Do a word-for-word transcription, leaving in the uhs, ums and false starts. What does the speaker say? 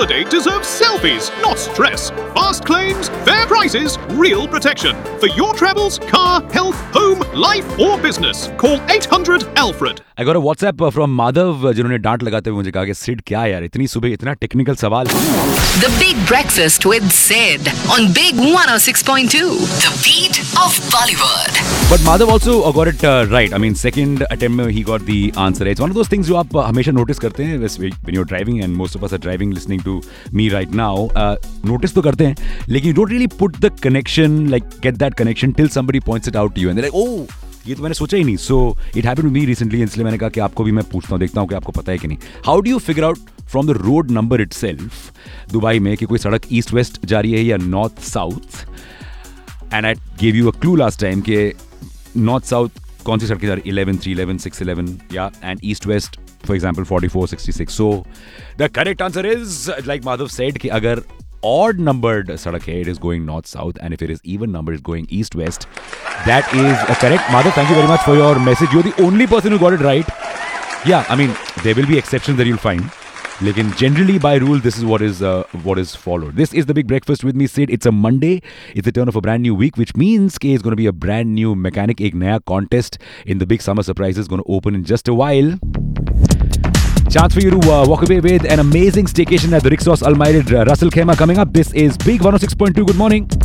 holiday deserves selfies, not stress. Fast claims, fair prices, real protection. For your travels, car, health, home, life or business, call eight hundred Alfred. I got a WhatsApp from Madhav जिन्होंने डांट लगाते हुए मुझे कहा कि सिड क्या यार इतनी सुबह इतना टेक्निकल सवाल. The Big Breakfast with Sid on Big one oh six point two. The beat of Bollywood. But Madhav also got it uh, right. I mean, second attempt में he got the answer. It's one of those things जो आप हमेशा notice करते हैं when you're driving, and most of us are driving listening to me right now. Uh, notice तो करते हैं, लेकिन you don't really put the connection, like get that connection till somebody points it out to you, and they're like, oh, ये तो मैंने सोचा ही नहीं. So it happened to me recently, इसलिए मैंने कहा कि आपको भी मैं पूछता हूँ, देखता हूँ कि आपको पता है कि नहीं. How do you figure out from the road number itself Dubai में कि कोई सड़क ईस्ट वेस्ट जा रही है या north south? And I gave you a clue last time कि नॉर्थ साउथ कौन सी सड़कें जा रही? eleven, three eleven, six eleven, yeah, and east west for example forty-four, sixty-six. So the correct answer is, like Madhav said, कि अगर odd numbered sadak hai, it is going north south, and if it is even numbered, it's going east west. That is uh, correct. Madhav, thank you very much for your message. You're the only person who got it right. Yeah, I mean, there will be exceptions that you'll find, lekin generally by rule this is what is uh, what is followed. This is the Big Breakfast with me, Sid. It's a Monday. It's the turn of a brand new week, which means कि it's going to be a brand new mechanic. एक नया contest in the big summer surprise is going to open in just a while. Chance for you to uh, walk away with an amazing staycation at the Rixos Almaire uh, Russell Khema coming up. This is Big one oh six point two. Good morning.